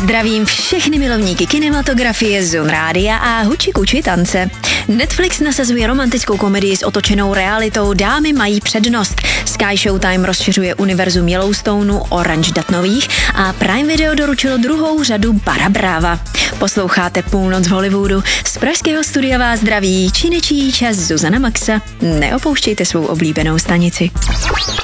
Zdravím všechny milovníky kinematografie, Zone Rádia a huči kuči tance. Netflix nasazuje romantickou komedii s otočenou realitou Dámy mají přednost. Sky Showtime rozšiřuje univerzum Yellowstoneu Orange Dat nových a Prime Video doručilo druhou řadu Bara Brava. Posloucháte Půlnoc v Hollywoodu. Z pražského studia vás zdraví činečí čas Zuzana Maxa. Neopouštějte svou oblíbenou stanici.